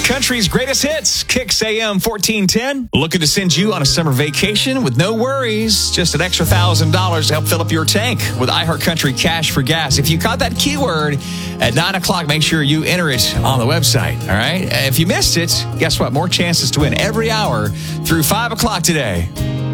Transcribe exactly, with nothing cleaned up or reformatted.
Country's greatest hits, Kicks A M fourteen ten. Looking to send you on a summer vacation with no worries. Just an extra one thousand dollars to help fill up your tank with iHeartCountry Cash for Gas. If you caught that keyword at nine o'clock, make sure you enter it on the website, all right? If you missed it, guess what? More chances to win every hour through five o'clock today.